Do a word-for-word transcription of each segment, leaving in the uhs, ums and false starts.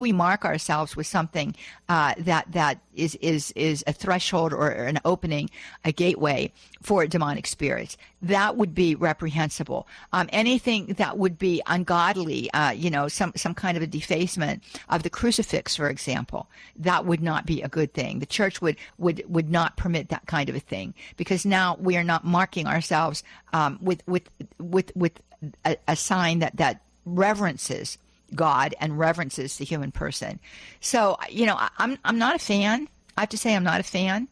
we mark ourselves with something uh, that that is is is a threshold or an opening, a gateway for demonic spirits, that would be reprehensible. Um, anything that would be ungodly, uh, you know, some some kind of a defacement of the crucifix, for example, that would not be a good thing. The church would would would not permit that kind of a thing, because now we are not marking ourselves um, with with with with a, a sign that that reverences God and reverences the human person. So, you know, I, I'm I'm not a fan. I have to say I'm not a fan.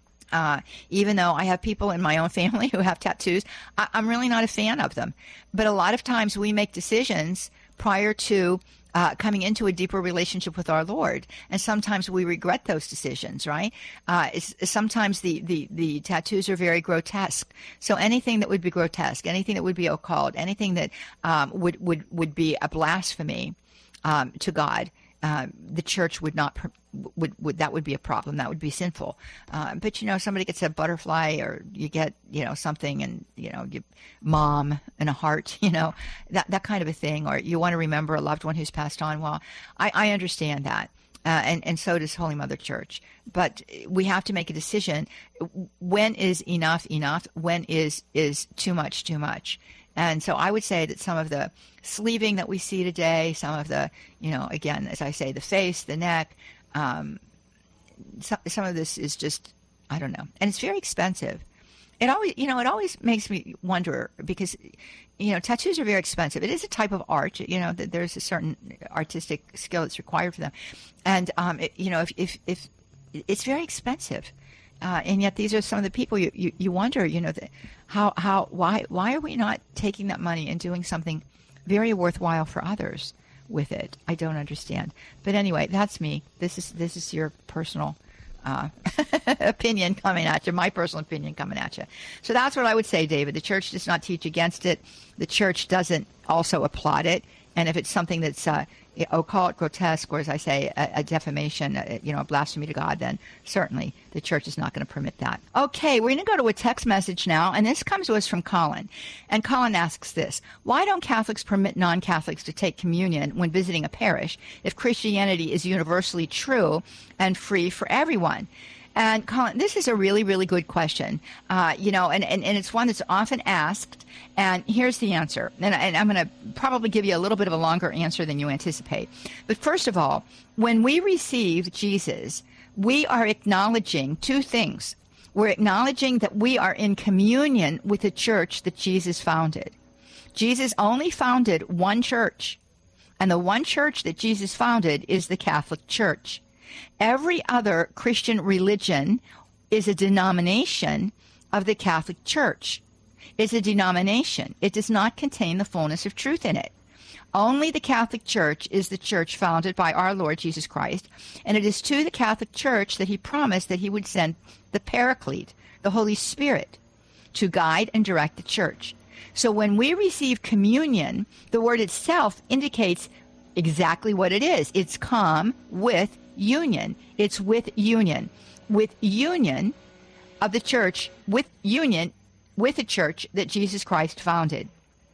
Uh, even though I have people in my own family who have tattoos, I, I'm really not a fan of them. But a lot of times we make decisions prior to uh, coming into a deeper relationship with our Lord. And sometimes we regret those decisions, right? Uh, it's, sometimes the, the, the tattoos are very grotesque. So anything that would be grotesque, anything that would be occult, anything that um, would, would, would be a blasphemy um, to God, uh, the church would not per- would would that would be a problem. That would be sinful. Uh, but you know, somebody gets a butterfly, or you get you know something, and you know, you, mom and a heart, you know, that that kind of a thing, or you want to remember a loved one who's passed on. Well, I, I understand that, uh, and and so does Holy Mother Church. But we have to make a decision. When is enough enough? When is is too much too much? And so I would say that some of the sleeving that we see today, some of the, you know, again, as I say, the face, the neck, um, some, some of this is just, I don't know. And it's very expensive. It always, you know, it always makes me wonder, because, you know, tattoos are very expensive. It is a type of art, you know, that there's a certain artistic skill that's required for them. And, um, it, you know, if, if, if it's very expensive. Uh, and yet these are some of the people you, you, you wonder, you know, that how, how, why, why are we not taking that money and doing something very worthwhile for others with it? I don't understand. But anyway, that's me. This is, this is your personal uh, opinion coming at you, my personal opinion coming at you. So that's what I would say, David. The church does not teach against it. The church doesn't also applaud it. And if it's something that's uh, occult, grotesque, or as I say, a, a defamation, a, you know, a blasphemy to God, then certainly the church is not going to permit that. Okay, we're going to go to a text message now, and this comes to us from Colin. And Colin asks this: why don't Catholics permit non-Catholics to take communion when visiting a parish if Christianity is universally true and free for everyone? And Colin, this is a really, really good question, uh, you know, and, and, and it's one that's often asked. And here's the answer. And, and I'm going to probably give you a little bit of a longer answer than you anticipate. But first of all, when we receive Jesus, we are acknowledging two things. We're acknowledging that we are in communion with the church that Jesus founded. Jesus only founded one church. And the one church that Jesus founded is the Catholic Church. Every other Christian religion is a denomination of the Catholic Church. It's a denomination. It does not contain the fullness of truth in it. Only the Catholic Church is the church founded by our Lord Jesus Christ, and it is to the Catholic Church that he promised that he would send the Paraclete, the Holy Spirit, to guide and direct the church. So when we receive communion, the word itself indicates exactly what it is. It's come with union. It's with union. With union of the church, with union with the church that Jesus Christ founded.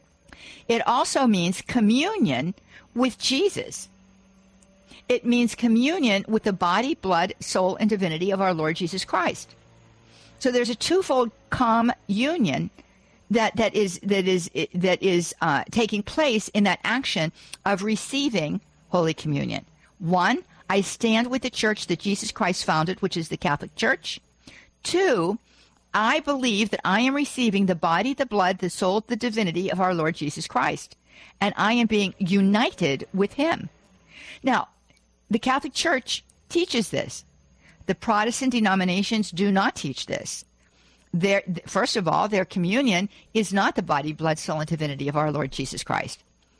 It also means communion with Jesus. It means communion with the body, blood, soul, and divinity of our Lord Jesus Christ. So there's a twofold communion that that is that is that is uh, taking place in that action of receiving Holy Communion. One, I stand with the church that Jesus Christ founded, which is the Catholic Church. Two, I believe that I am receiving the body, the blood, the soul, the divinity of our Lord Jesus Christ, and I am being united with him. Now, the Catholic Church teaches this. The Protestant denominations do not teach this. Their, first of all, their communion is not the body, blood, soul, and divinity of our Lord Jesus Christ.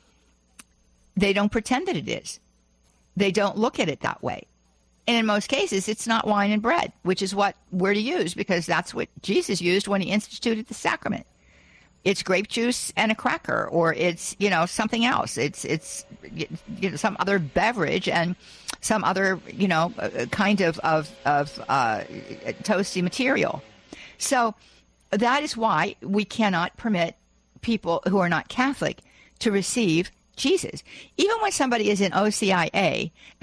They don't pretend that it is. They don't look at it that way. And in most cases, it's not wine and bread, which is what we're to use, because that's what Jesus used when he instituted the sacrament. It's grape juice and a cracker, or it's, you know, something else. It's, it's, you know, some other beverage and some other, you know, kind of, of, of uh, toasty material. So that is why we cannot permit people who are not Catholic to receive Jesus. Even when somebody is in O C I A